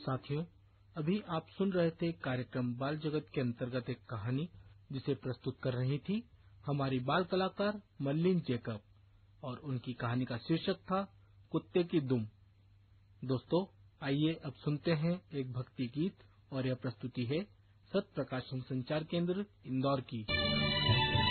साथियों, अभी आप सुन रहे थे कार्यक्रम बाल जगत के अंतर्गत एक कहानी जिसे प्रस्तुत कर रही थी हमारी बाल कलाकार मल्लिन जैकब, और उनकी कहानी का शीर्षक था कुत्ते की दुम। दोस्तों, आइए अब सुनते हैं एक भक्ति गीत, और यह प्रस्तुति है सत्य प्रकाशन संचार केंद्र इंदौर की।